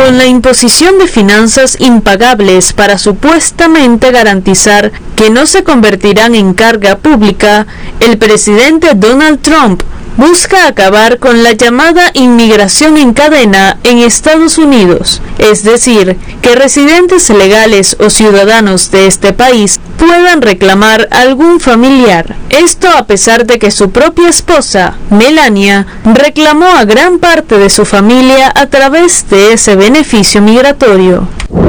con la imposición de finanzas impagables para supuestamente garantizar que no se convertirán en carga pública, el presidente Donald Trump busca acabar con la llamada inmigración en cadena en Estados Unidos, es decir, que residentes legales o ciudadanos de este país puedan reclamar algún familiar. Esto a pesar de que su propia esposa, Melania, reclamó a gran parte de su familia a través de ese beneficio migratorio.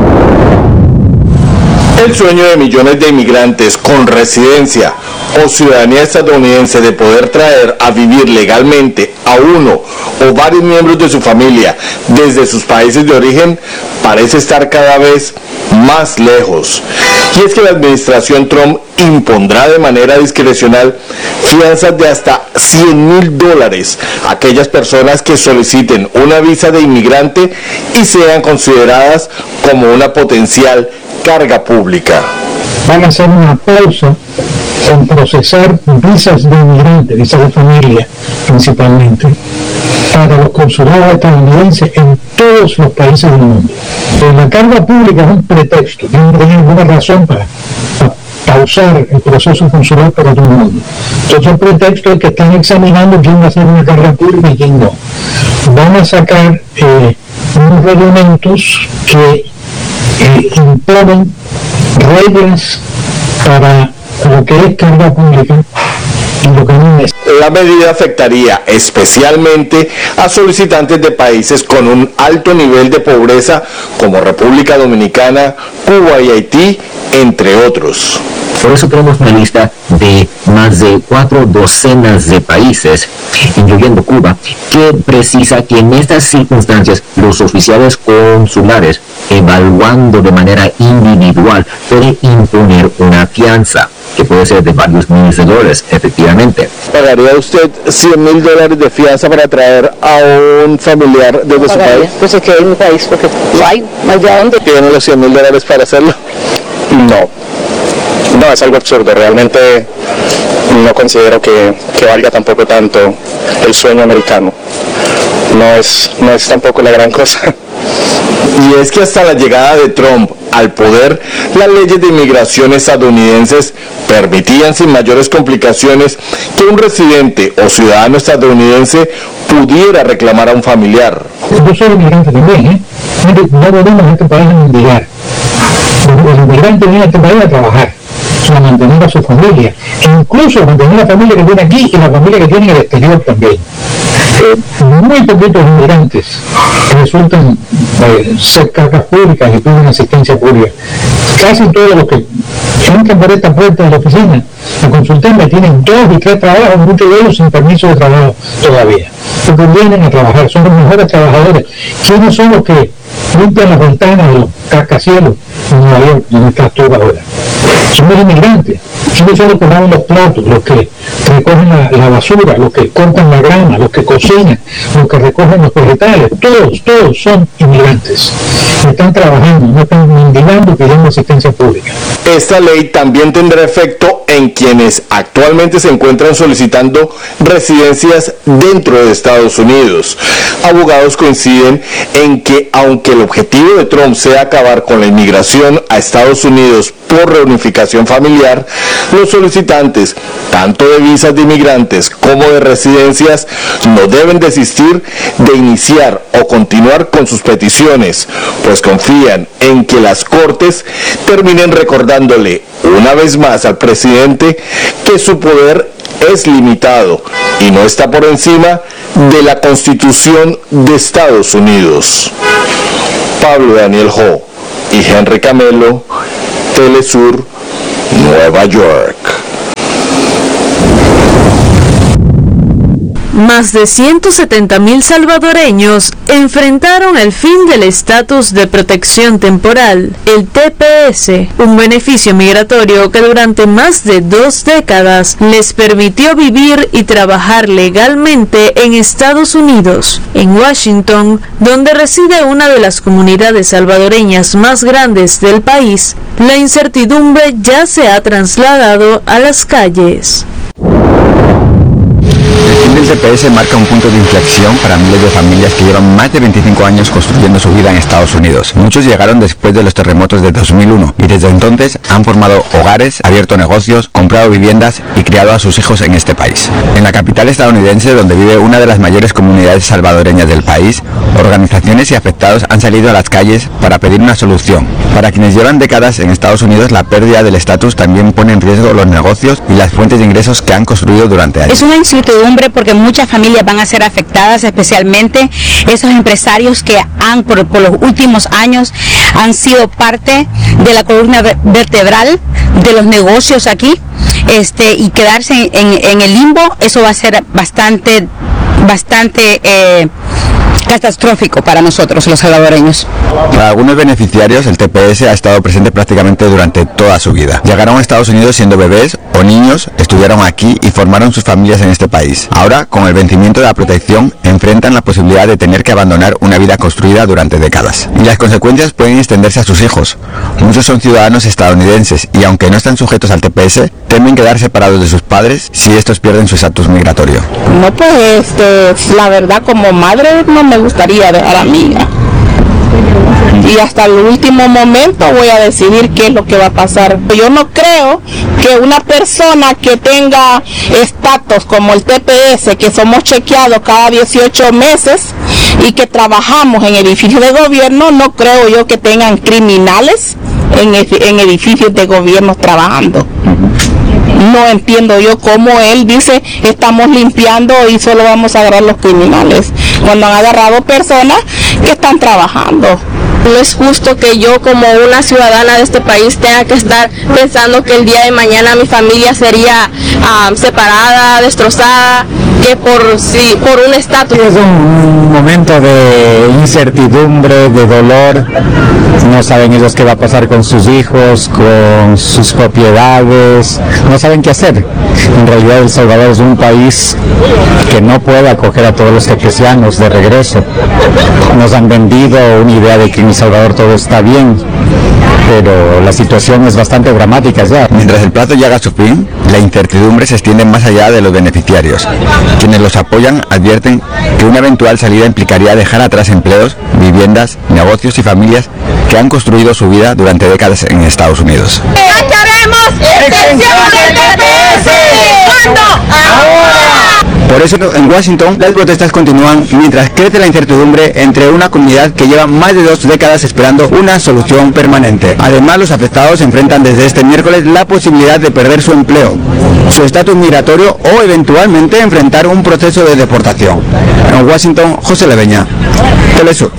El sueño de millones de inmigrantes con residencia o ciudadanía estadounidense de poder traer a vivir legalmente a uno o varios miembros de su familia desde sus países de origen parece estar cada vez más lejos. Y es que la administración Trump impondrá de manera discrecional fianzas de hasta $100,000 a aquellas personas que soliciten una visa de inmigrante y sean consideradas como una potencial carga pública. Van a hacer una pausa en procesar visas de inmigrante, visas de familia principalmente, para los consulados estadounidenses en todos los países del mundo. La carga pública es un pretexto, no hay ninguna razón para pausar el proceso consular para todo el mundo. Entonces el pretexto es que están examinando quién va a hacer una carga pública y quién no. Van a sacar unos reglamentos que imponen reglas para lo que es carga pública y lo que no es. La medida afectaría especialmente a solicitantes de países con un alto nivel de pobreza como República Dominicana, Cuba y Haití, entre otros. Por eso tenemos una lista de más de 4 docenas de países, incluyendo Cuba, que precisa que en estas circunstancias los oficiales consulares, evaluando de manera individual, pueden imponer una fianza que puede ser de varios miles de dólares, efectivamente. ¿Pagaría usted $100,000 de fianza para traer a un familiar desde su país? Pues es que en mi país, porque no hay allá donde. ¿Tiene los $100,000 para hacerlo? No, es algo absurdo. Realmente no considero que valga tampoco tanto el sueño americano. No es tampoco la gran cosa. Y es que hasta la llegada de Trump al poder, las leyes de inmigración estadounidenses permitían sin mayores complicaciones que un residente o ciudadano estadounidense pudiera reclamar a un familiar. Yo soy inmigrante también, no venimos a este país a mendigar. El inmigrante viene a este país a trabajar, a mantener a su familia, e incluso a mantener la familia que tiene aquí y la familia que tiene en el exterior también. Muy poquitos inmigrantes resultan ser cargas públicas y piden asistencia pública. Casi todos los que entran por esta puerta de la oficina a consultarme tienen 2 y 3 trabajos, muchos de ellos sin permiso de trabajo todavía, porque vienen a trabajar, son los mejores trabajadores. ¿Quiénes son los que limpian las ventanas de los rascacielos en Nueva York, donde estás tú ahora? Son los inmigrantes. ¿Quiénes son los que lavan los platos, los que recogen la basura, los que cortan la grama, los que cocinan, los que recogen los vegetales? Todos son inmigrantes. Están trabajando, no están mendigando pidiendo asistencia pública. Esta ley también tendrá efecto en quienes actualmente se encuentran solicitando residencias dentro de Estados Unidos. Abogados coinciden en que aunque el objetivo de Trump sea acabar con la inmigración a Estados Unidos por reunificación familiar, los solicitantes, tanto de visas de inmigrantes como de residencias, no deben desistir de iniciar o continuar con sus peticiones, pues confían en que las Cortes terminen recordándole una vez más al presidente que su poder es limitado y no está por encima de la Constitución de Estados Unidos. Pablo Daniel Ho y Henry Camelo, Telesur, Nueva York. Más de 170,000 salvadoreños enfrentaron el fin del estatus de protección temporal, el TPS, un beneficio migratorio que durante más de 2 décadas les permitió vivir y trabajar legalmente en Estados Unidos. En Washington, donde reside una de las comunidades salvadoreñas más grandes del país, la incertidumbre ya se ha trasladado a las calles. El fin del TPS marca un punto de inflexión para miles de familias que llevan más de 25 años construyendo su vida en Estados Unidos. Muchos llegaron después de los terremotos de 2001 y desde entonces han formado hogares, abierto negocios, comprado viviendas y criado a sus hijos en este país. En la capital estadounidense, donde vive una de las mayores comunidades salvadoreñas del país, organizaciones y afectados han salido a las calles para pedir una solución. Para quienes llevan décadas en Estados Unidos, la pérdida del estatus también pone en riesgo los negocios y las fuentes de ingresos que han construido durante años. Es una incertidumbre porque muchas familias van a ser afectadas, especialmente esos empresarios que por los últimos años han sido parte de la columna vertebral de los negocios aquí, y quedarse en el limbo, eso va a ser bastante catastrófico para nosotros los salvadoreños. Para algunos beneficiarios, el TPS ha estado presente prácticamente durante toda su vida. Llegaron a Estados Unidos siendo bebés o niños, estudiaron aquí y formaron sus familias en este país. Ahora, con el vencimiento de la protección, enfrentan la posibilidad de tener que abandonar una vida construida durante décadas. Y las consecuencias pueden extenderse a sus hijos. Muchos son ciudadanos estadounidenses y, aunque no están sujetos al TPS, temen quedar separados de sus padres si estos pierden su estatus migratorio. No, pues, la verdad, como madre no me gustaría dejar a mi hija. Y hasta el último momento voy a decidir qué es lo que va a pasar. Yo no creo que una persona que tenga estatus como el TPS, que somos chequeados cada 18 meses y que trabajamos en edificios de gobierno, no creo yo que tengan criminales en edificios de gobierno trabajando. No entiendo yo cómo él dice estamos limpiando y solo vamos a agarrar los criminales, cuando han agarrado personas que están trabajando. No es justo que yo, como una ciudadana de este país, tenga que estar pensando que el día de mañana mi familia sería separada, destrozada, que por un estatus. Es un momento de incertidumbre, de dolor. No saben ellos qué va a pasar con sus hijos, con sus propiedades. No saben qué hacer. En realidad El Salvador es un país que no puede acoger a todos los tepecianos de regreso. Nos han vendido una idea de que en El Salvador todo está bien, pero la situación es bastante dramática ya. Mientras el plazo llega a su fin, la incertidumbre se extiende más allá de los beneficiarios. Quienes los apoyan advierten que una eventual salida implicaría dejar atrás empleos, viviendas, negocios y familias que han construido su vida durante décadas en Estados Unidos. ¡Ya queremos extensión del TPS! ¿Cuándo? ¡Ahora! Por eso en Washington las protestas continúan mientras crece la incertidumbre entre una comunidad que lleva más de 2 décadas esperando una solución permanente. Además, los afectados enfrentan desde este miércoles la posibilidad de perder su empleo, su estatus migratorio o eventualmente enfrentar un proceso de deportación. En Washington, José Leveña, Telesur.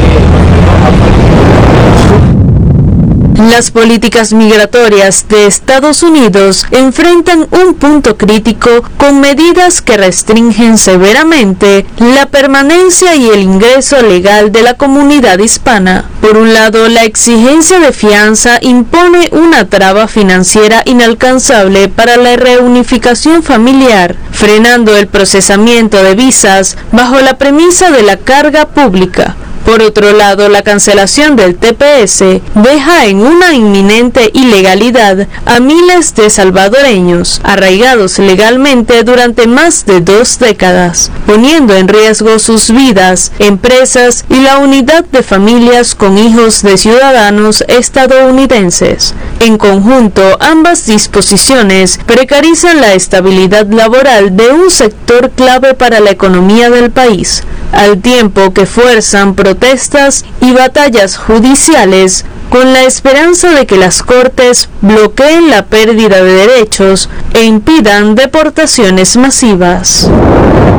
Las políticas migratorias de Estados Unidos enfrentan un punto crítico con medidas que restringen severamente la permanencia y el ingreso legal de la comunidad hispana. Por un lado, la exigencia de fianza impone una traba financiera inalcanzable para la reunificación familiar, frenando el procesamiento de visas bajo la premisa de la carga pública. Por otro lado, la cancelación del TPS deja en una inminente ilegalidad a miles de salvadoreños arraigados legalmente durante más de 2 décadas, poniendo en riesgo sus vidas, empresas y la unidad de familias con hijos de ciudadanos estadounidenses. En conjunto, ambas disposiciones precarizan la estabilidad laboral de un sector clave para la economía del país, al tiempo que fuerzan protestas y batallas judiciales con la esperanza de que las cortes bloqueen la pérdida de derechos e impidan deportaciones masivas.